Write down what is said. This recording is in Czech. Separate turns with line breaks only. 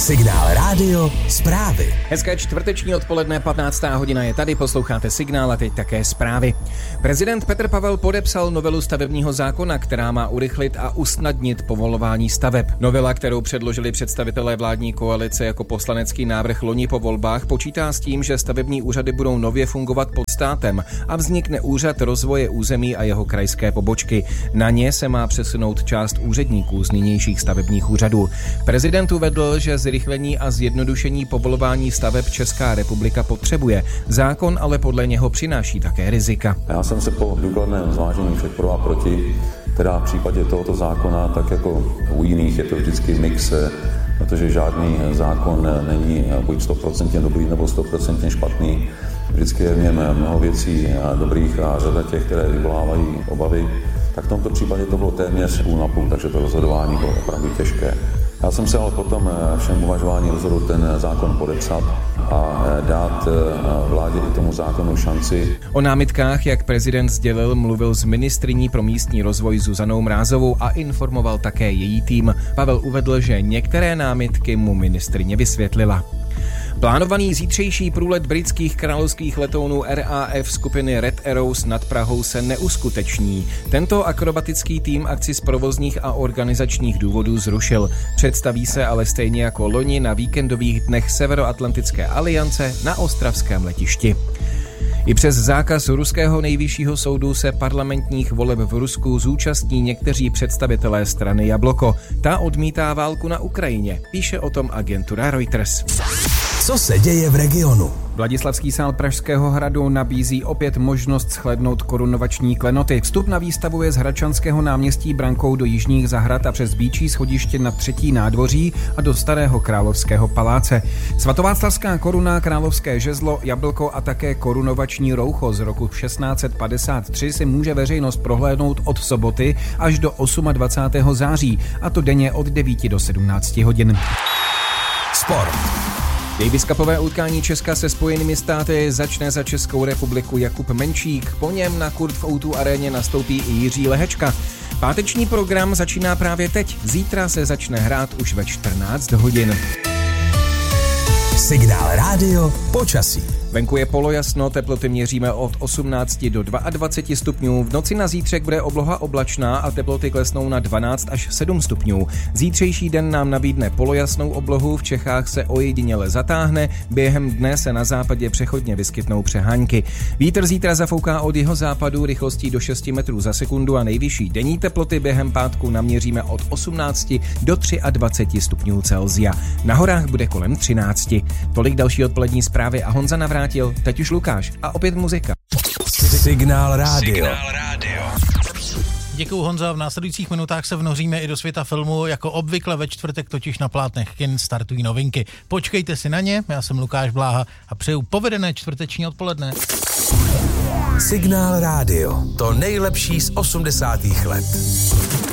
Signál Rádio zprávy.
Hezké čtvrteční odpoledne, 15. hodina je tady, posloucháte Signál a teď také zprávy. Prezident Petr Pavel podepsal novelu stavebního zákona, která má urychlit a usnadnit povolování staveb. Novela, kterou předložili představitelé vládní koalice jako poslanecký návrh loni po volbách, počítá s tím, že stavební úřady budou nově fungovat pod státem a vznikne úřad rozvoje území a jeho krajské pobočky. Na ně se má přesunout část úředníků z nynějších stavebních úřadů. Prezident uvedl, že zrychlení a zjednodušení povolování staveb Česká republika potřebuje. Zákon ale podle něho přináší také rizika.
Já jsem se po důkladném zvážení všech pro a proti, teda v případě tohoto zákona, tak jako u jiných je to vždycky mix, protože žádný zákon není buď 100% dobrý nebo 100% špatný. Vždycky je v něm mnoho věcí dobrých a řada těch, které vyvolávají obavy. Tak v tomto případě to bylo téměř půl na půl, takže to rozhodování bylo opravdu těžké. Já jsem se ale potom všem uvažování rozhodl ten zákon podepsat a dát vládě i tomu zákonu šanci.
O námitkách, jak prezident sdělil, mluvil s ministryní pro místní rozvoj Zuzanou Mrázovou a informoval také její tým. Pavel uvedl, že některé námitky mu ministryně vysvětlila. Plánovaný zítřejší průlet britských královských letounů RAF skupiny Red Arrows nad Prahou se neuskuteční. Tento akrobatický tým akci z provozních a organizačních důvodů zrušil. Představí se ale stejně jako loni na víkendových dnech Severoatlantické aliance na ostravském letišti. I přes zákaz ruského nejvyššího soudu se parlamentních voleb v Rusku zúčastní někteří představitelé strany Jabloko. Ta odmítá válku na Ukrajině, píše o tom agentura Reuters.
Co se děje v regionu?
Vladislavský sál Pražského hradu nabízí opět možnost shlédnout korunovační klenoty. Vstup na výstavu je z Hradčanského náměstí brankou do Jižních zahrad a přes Býčí schodiště na Třetí nádvoří a do Starého královského paláce. Svatováclavská koruna, královské žezlo, jablko a také korunovační roucho z roku 1653 si může veřejnost prohlédnout od soboty až do 28. září, a to denně od 9 do 17 hodin.
Sport.
Davis Cupové utkání Česka se Spojenými státy začne za Českou republiku Jakub Menčík. Po něm na kurt v O2 aréně nastoupí i Jiří Lehečka. Páteční program začíná právě teď. Zítra se začne hrát už ve 14 hodin.
Signál Rádio počasí.
Venku je polojasno, teploty měříme od 18 do 22 stupňů. V noci na zítřek bude obloha oblačná a teploty klesnou na 12 až 7 stupňů. Zítřejší den nám nabídne polojasnou oblohu, v Čechách se ojediněle zatáhne, během dne se na západě přechodně vyskytnou přehánky. Vítr zítra zafouká od jihozápadu rychlostí do 6 metrů za sekundu a nejvyšší denní teploty během pátku naměříme od 18 do 23 stupňů Celsia. Na horách bude kolem 13. Tolik další odpolední zprávy a Honza Navrátil. Teď už Lukáš a opět muzika.
Signál Rádio.
Děkuju, Honza. V následujících minutách se vnoříme i do světa filmu. Jako obvykle ve čtvrtek totiž na plátnech kin startují novinky. Počkejte si na ně, já jsem Lukáš Bláha a přeju povedené čtvrteční odpoledne.
Signál Rádio. To nejlepší z 80. let.